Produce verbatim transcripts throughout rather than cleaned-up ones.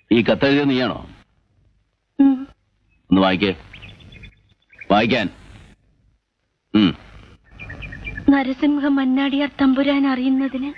ഈ കത്തെഴുതിയ നീയാണോ? ഒന്ന് വായിക്കേ. വായിക്കാൻ. നരസിംഹ മന്നാടിയാർ തമ്പുരാൻ അറിയുന്നതിന്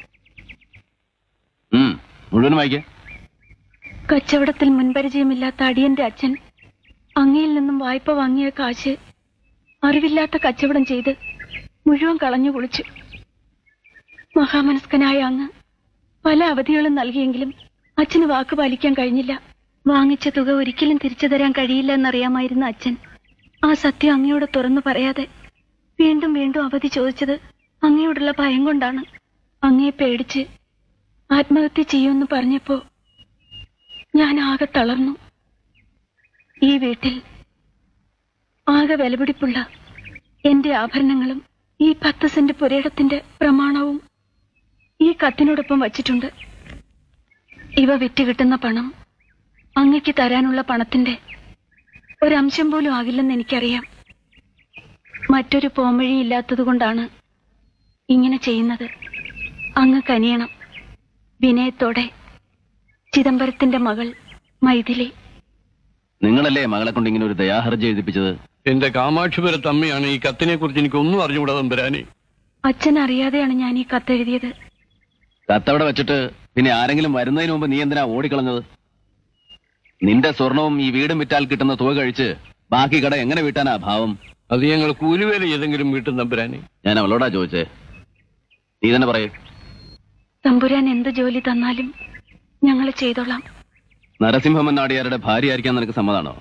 മുഴുവൻ വായിക്കേ. കച്ചവടത്തിൽ മുൻപരിചയമില്ലാത്ത അടിയന്റെ അച്ഛൻ അങ്ങയിൽ നിന്നും വായ്പ വാങ്ങിയ കാശ് അറിവില്ലാത്ത കച്ചവടം ചെയ്ത് മുഴുവൻ കളഞ്ഞു കുളിച്ചു. മഹാമനസ്കനായ അങ്ങ് പല അവധികളും നൽകിയെങ്കിലും അച്ഛന് വാക്ക് പാലിക്കാൻ കഴിഞ്ഞില്ല. വാങ്ങിച്ച തുക ഒരിക്കലും തിരിച്ചു തരാൻ കഴിയില്ല എന്നറിയാമായിരുന്ന അച്ഛൻ ആ സത്യം അങ്ങയോട് തുറന്നു പറയാതെ വീണ്ടും വീണ്ടും അവധി ചോദിച്ചത് അങ്ങയോടുള്ള ഭയം കൊണ്ടാണ്. അങ്ങയെ പേടിച്ച് ആത്മഹത്യ ചെയ്യുമെന്ന് പറഞ്ഞപ്പോ ഞാൻ ആകെ തളർന്നു. ഈ വീട്ടിൽ ആകെ വിലപിടിപ്പുള്ള എന്റെ ആഭരണങ്ങളും ഈ പത്ത് സെന്റ് പുരയിടത്തിന്റെ പ്രമാണവും ഈ കത്തിനോടൊപ്പം വച്ചിട്ടുണ്ട്. ഇവ വിറ്റ് കിട്ടുന്ന പണം അങ്ങയ്ക്ക് തരാനുള്ള പണത്തിന്റെ ഒരംശം പോലും ആകില്ലെന്ന് എനിക്കറിയാം. മറ്റൊരു പോംവഴിയില്ലാത്തതുകൊണ്ടാണ് ഇങ്ങനെ ചെയ്യുന്നത്. അങ്ങ് കനിയണം. വിനയത്തോടെ ചിദംബരത്തിന്റെ മകൾ മൈഥിലി. നിങ്ങളല്ലേ മകളെ കൊണ്ട് ഇങ്ങനെ ഒരു ദയാഹർജി എഴുതിപ്പിച്ചത്? എന്റെ കാമാക്ഷിപുരത്ത് അമ്മയാണ് ഈ കത്തിനെ കുറിച്ച് എനിക്കൊന്നും അറിഞ്ഞുകൂടാ തമ്പുരാനെ. അച്ഛൻ അറിയാതെയാണ് ഞാൻ ഈ കത്തെഴുതിയത്. കത്തവിടെ വെച്ചിട്ട് പിന്നെ ആരെങ്കിലും വരുന്നതിന് മുമ്പ് നീ എന്തിനാ ഓടിക്കളഞ്ഞത്? നിന്റെ സ്വർണവും ഈ വീടും വിറ്റാൽ കിട്ടുന്ന തുക കഴിച്ച് ബാക്കി കട എങ്ങനെ വീട്ടാനാ ഭാവം? അത് ഞങ്ങൾ കൂലിവേല ഏതെങ്കിലും വീട്ടും തമ്പുരാനെ. ഞാൻ അവളോടാ ചോദിച്ചേ, നീ തന്നെ പറയേ. തമ്പുരാൻ എന്ത് ജോലി തന്നാലും ഞങ്ങൾ ചെയ്തോളാം. നരസിംഹ മന്നാടിയാരുടെ ഭാര്യ ആയിരിക്കാൻ നിനക്ക് സമ്മതാണോ?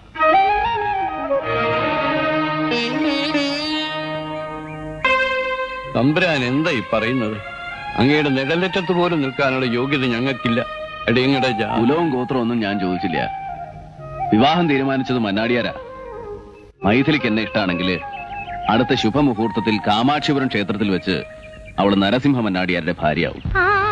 തമ്പുരാൻ എന്താ ഈ പറയുന്നത്? അങ്ങയുടെ നിഴലറ്റത്ത് പോലും നിൽക്കാനുള്ള യോഗ്യത ഞങ്ങൾക്കില്ല. എടയങ്ങടെ കുലവും ഗോത്രവും ഒന്നും ഞാൻ ചോദിച്ചില്ല. വിവാഹം തീരുമാനിച്ചത് മന്നാടിയാരാ. മൈഥിലിക്ക് എന്നെ ഇഷ്ടാണെങ്കിൽ അടുത്ത ശുഭമുഹൂർത്തത്തിൽ കാമാക്ഷിപുരം ക്ഷേത്രത്തിൽ വെച്ച് അവള് നരസിംഹ മന്നാടിയാരുടെ ഭാര്യയാവും.